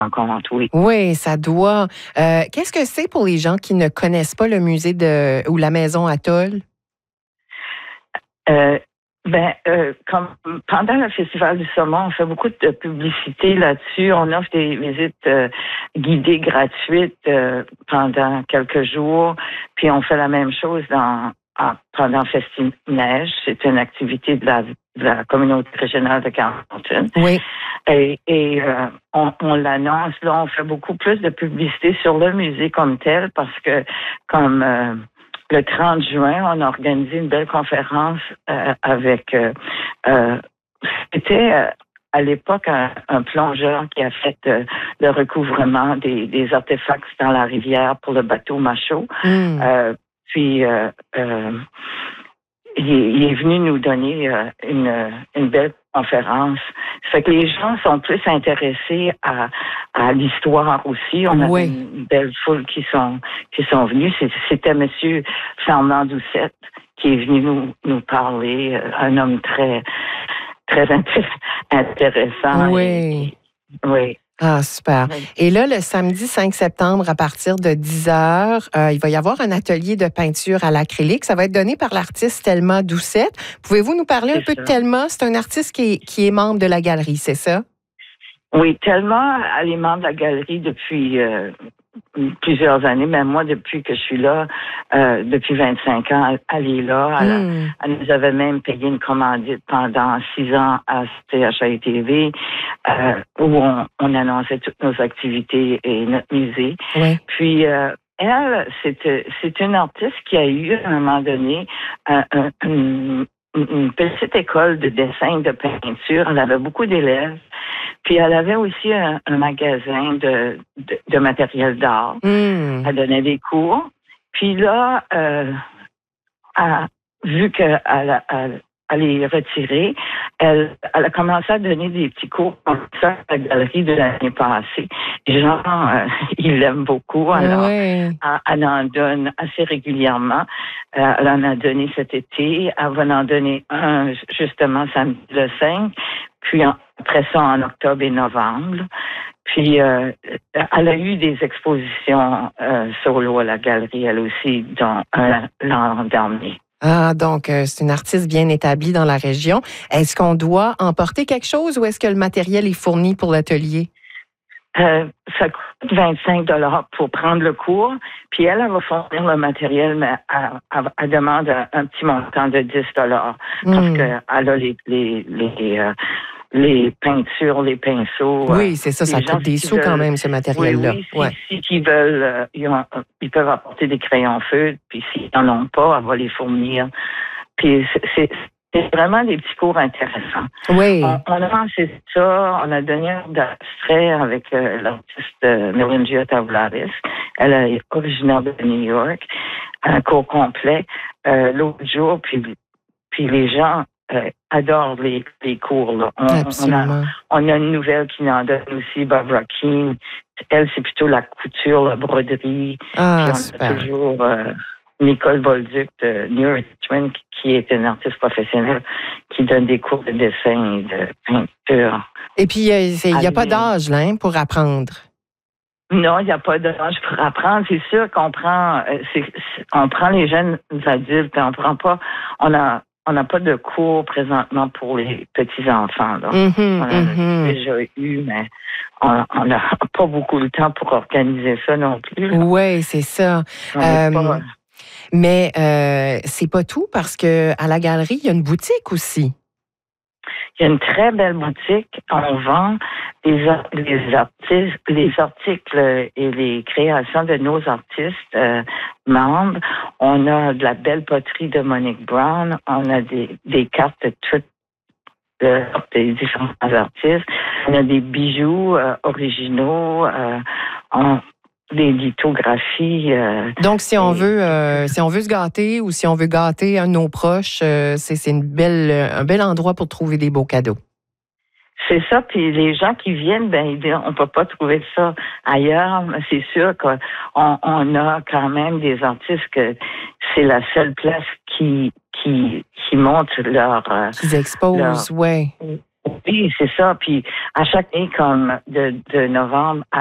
rencontre, oui. Oui, ça doit. Qu'est-ce que c'est pour les gens qui ne connaissent pas le musée ou la maison Atoll? Comme pendant le Festival du Saumon, on fait beaucoup de publicité là-dessus. On offre des visites guidées gratuites pendant quelques jours. Puis on fait la même chose pendant Festi-Neige. C'est une activité de la communauté régionale de Carleton. Oui. Et on l'annonce. Là, on fait beaucoup plus de publicité sur le musée comme tel parce que comme le 30 juin, on a organisé une belle conférence avec... c'était à l'époque un plongeur qui a fait le recouvrement des artefacts dans la rivière pour le bateau Machaut. Puis, il est venu nous donner une belle conférence. Ça fait que les gens sont plus intéressés à l'histoire aussi. On a une belle foule qui sont venus. C'était Monsieur Fernand Doucette qui est venu nous parler, un homme très très intéressant. Oui. Oui. Ah, super. Et là, le samedi 5 septembre, à partir de 10h, il va y avoir un atelier de peinture à l'acrylique. Ça va être donné par l'artiste Thelma Doucette. Pouvez-vous nous parler un peu de Thelma? C'est un artiste qui est membre de la galerie, c'est ça? Oui, Thelma, elle est membre de la galerie depuis plusieurs années, même moi, depuis que je suis là, depuis 25 ans, elle est là. Elle nous avait même payé une commandite pendant 6 ans à CHI-TV, où on annonçait toutes nos activités et notre musée. Oui. Puis, elle, c'est une artiste qui a eu, à un moment donné, une petite école de dessin, de peinture. Elle avait beaucoup d'élèves. Puis elle avait aussi un magasin de matériel d'art. Elle donnait des cours. Puis là, vu qu'elle est retirée, elle a commencé à donner des petits cours comme ça à la galerie de l'année passée. Les gens, ils l'aiment beaucoup. Alors, elle en donne assez régulièrement. Elle en a donné cet été. Elle va en donner un, justement, samedi le 5. Puis après ça, en octobre et novembre. Puis, elle a eu des expositions solo à la galerie, elle aussi, l'an dernier. Ah, donc, c'est une artiste bien établie dans la région. Est-ce qu'on doit emporter quelque chose ou est-ce que le matériel est fourni pour l'atelier? Ça coûte 25 $ pour prendre le cours, puis elle va fournir le matériel, mais elle demande un petit montant de 10 $ parce qu'elle a les peintures, les pinceaux. Oui, c'est ça, ça coûte des sous quand même, ce matériel-là. Oui, s'ils veulent, ils peuvent apporter des crayons feutres, puis s'ils n'en ont pas, elle va les fournir. Puis c'est vraiment des petits cours intéressants. Oui. On a lancé ça, on a donné un d'abstrait avec l'artiste Melingia Tavlaris. Elle est originaire de New York. Un cours complet l'autre jour, puis les gens adorent les cours. Là. On a une nouvelle qui en donne aussi, Barbara Keane. Elle, c'est plutôt la couture, la broderie. Ah, puis on super. a toujours Nicole Bolduc de New Richmond, qui est une artiste professionnelle qui donne des cours de dessin et de peinture. Et puis, il n'y a pas d'âge là, pour apprendre. Non, il n'y a pas d'âge pour apprendre. C'est sûr qu'on prend, on prend les jeunes adultes. On n'a pas de cours présentement pour les petits-enfants. Là. On en a déjà eu, mais on n'a pas beaucoup de temps pour organiser ça non plus. Oui, c'est ça. Mais c'est pas tout parce que à la galerie, il y a une boutique aussi. Il y a une très belle boutique. On vend les articles et les créations de nos artistes membres. On a de la belle poterie de Monique Brown. On a des cartes de toutes des différents artistes. On a des bijoux originaux. Des lithographies. Donc, si on veut se gâter ou si on veut gâter un de nos proches, c'est un bel endroit pour trouver des beaux cadeaux. C'est ça, puis les gens qui viennent, on peut pas trouver ça ailleurs, mais c'est sûr qu'on a quand même des artistes que c'est la seule place qui montre leur... Qu'ils exposent, oui. Oui, c'est ça. Puis à chaque année, comme de novembre